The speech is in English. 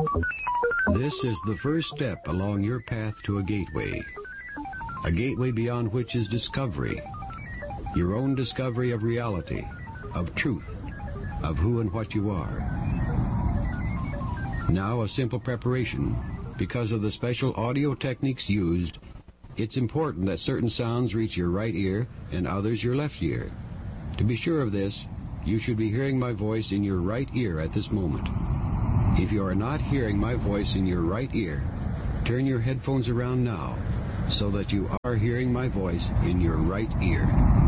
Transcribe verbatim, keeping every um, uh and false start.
This is the first step along your path to a gateway. A gateway beyond which is discovery. Your own discovery of reality, of truth, of who and what you are. Now a simple preparation. Because of the special audio techniques used, it's important that certain sounds reach your right ear and others your left ear. To be sure of this, you should be hearing my voice in your right ear at this moment. If you are not hearing my voice in your right ear, turn your headphones around now so that you are hearing my voice in your right ear.